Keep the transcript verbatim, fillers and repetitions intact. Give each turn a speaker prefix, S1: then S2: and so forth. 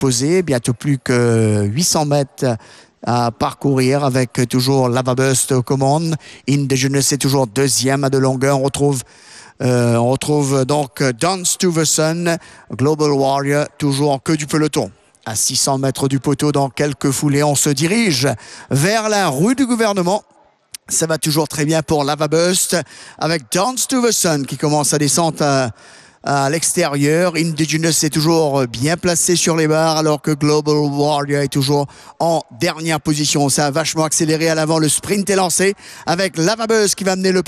S1: posé. Bientôt plus que huit cents mètres à parcourir avec toujours Lava Bust aux commandes. Indigenous est toujours deuxième à de longueur. On retrouve, euh, on retrouve donc Don Stuyvesant, Global Warrior, toujours en queue du peloton. À six cents mètres du poteau, dans quelques foulées, on se dirige vers la rue du gouvernement. Ça va toujours très bien pour Lava Bust avec Don Stuyvesant qui commence à descendre à, à l'extérieur. Indigenous est toujours bien placé sur les barres alors que Global Warrior est toujours en dernière position. Ça a vachement accéléré à l'avant. Le sprint est lancé avec Lava Bust qui va mener le